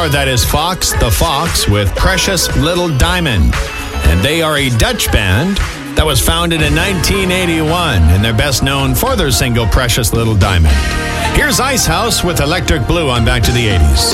before that is Fox the Fox with Precious Little Diamond. And they are a Dutch band that was founded in 1981, and they're best known for their single Precious Little Diamond. Here's Icehouse with Electric Blue on Back to the 80s.